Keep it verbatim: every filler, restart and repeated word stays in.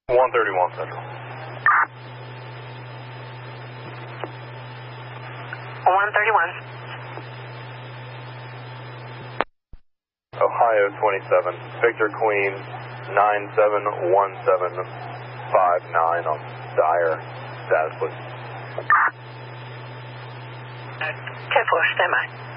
one thirty-one Central. one thirty-one. Ohio twenty-seven, Victor Queen, nine seven one seven five nine on Dyer. Status, please. ten four, stand by.